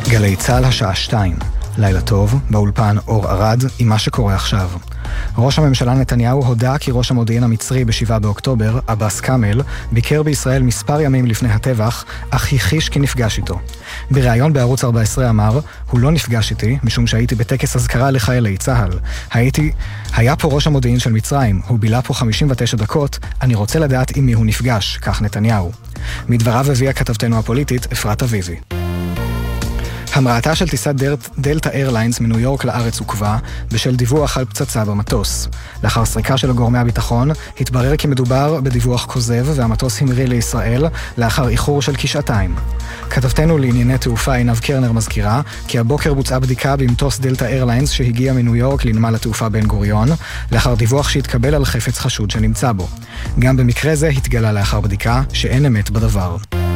גלי צהל השעה 2. לילה טוב, באולפן אור ארד עם מה שקורה עכשיו. ראש הממשלה נתניהו הודע כי ראש המודיעין המצרי ב7 באוקטובר, אבאס קאמל, ביקר בישראל מספר ימים לפני הטבח, אך הכחיש כי נפגש איתו. בריאיון בערוץ 14 אמר, הוא לא נפגש איתי, משום שהייתי בטקס הזכרה לחיילי צהל. היה פה ראש המודיעין של מצרים, הוא בילה פה 59 דקות, אני רוצה לדעת עם מי הוא נפגש, כך נתניהו. מדבריו הביאה כתבתנו הפוליטית אפרת אביבי. המראתה של טיסת דלטה איירליינס מניו יורק לארץ עוכבה בשל דיווח על פצצה במטוס. לאחר סריקה של גורמי הביטחון, התברר כי מדובר בדיווח כוזב והמטוס המריא לישראל לאחר איחור של כשעתיים. כתבתנו לענייני תעופה עינב קרנר מזכירה כי הבוקר בוצעה בדיקה במטוס דלטה איירליינס שהגיע מניו יורק לנמל התעופה בן גוריון, לאחר דיווח שהתקבל על חפץ חשוד שנמצא בו. גם במקרה זה התגלה לאחר בדיקה שאין אמת בדבר.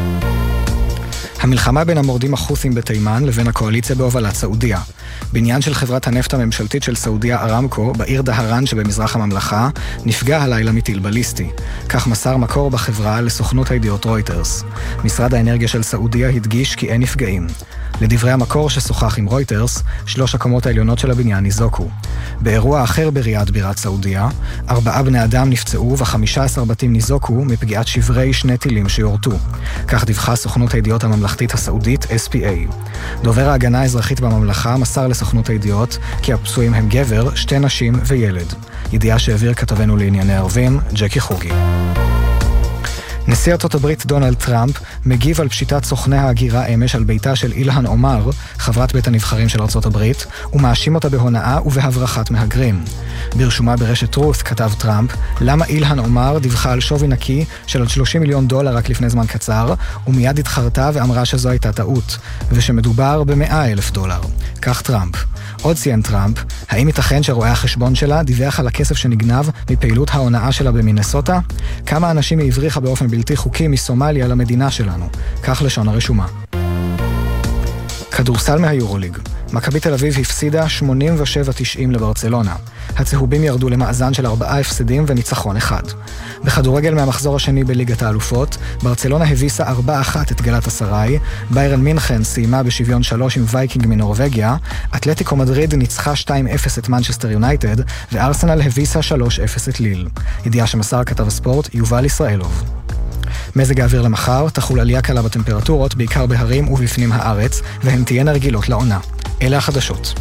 המלחמה בין המורדים החות'ים בתימן לבין הקואליציה בהובלת סעודיה. בניין של חברת הנפט הממשלתית של סעודיה ארמקו בעיר דהרן שבמזרח הממלכה נפגע הלילה מטיל בליסטי. כך מסר מקור בחברה לסוכנות הידיעות רויטרס. משרד האנרגיה של סעודיה הדגיש כי אין נפגעים. לדברי המקור ששוחח עם רויטרס, 3 הקומות העליונות של הבניין ניזוקו. באירוע אחר בריאד בירת סעודיה, 4 בני אדם נפצעו ו15 בתים ניזוקו מפגיעת שברי 2 טילים שיורטו. כך דיווחה סוכנות הידיעות הממלכתית הסעודית SPA. דובר ההגנה האזרחית בממלכה מסר לסוכנות הידיעות כי הפצועים הם גבר, 2 נשים וילד. ידיעה שהעביר כתבנו לענייני ערבים, ג'קי חוגי. נשיא ארצות הברית דונלד טראמפ מגיב על פשיטת סוכני ההגירה אמש על ביתה של אילהן עומר, חברת בית הנבחרים של ארצות הברית, ומאשים אותה בהונאה ובהברחת מהגרים. ברשומה ברשת טרוס כתב טראמפ, למה אילהן עומר דיווחה על שווי נקי של עד $30 מיליון רק לפני זמן קצר, ומיד התחרתה ואמרה שזו הייתה טעות, ושמדובר $100,000. כך טראמפ. עוד ציין טראמפ, האם ייתכן שרואה החשבון שלה דיווח על הכסף שנגנב מפעילות ההונאה שלה במינסוטה? כמה אנשים היא הבריחה באופן בלתי חוקי מסומליה למדינה שלנו? כך לשון הרשומה. כדורסל מהיורוליג. מכבי תל אביב הפסידה 87-90 לברצלונה. הצהובים ירדו למאזן של 4 הפסדים וניצחון 1. בכדורגל מהמחזור השני בליגת האלופות, ברצלונה הביסה 4-1 את גלת הסראי, ביירן מינכן סיימה בשוויון 3 עם וייקינג מנורווגיה, אתלטיקו מדריד ניצחה 2-0 את מנצ'סטר יונייטד, וארסנל הביסה 3-0 את ליל. ידיעה שמסר כתב הספורט יובל ישראלוב. מזג האוויר למחר תחול עלייה קלה בטמפרטורות, בעיקר בהרים ובפנים הארץ, והן תהיינה רגילות לעונה. אלה החדשות.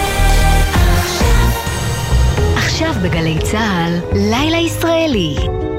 עכשיו בגלי צהל, לילה ישראלי.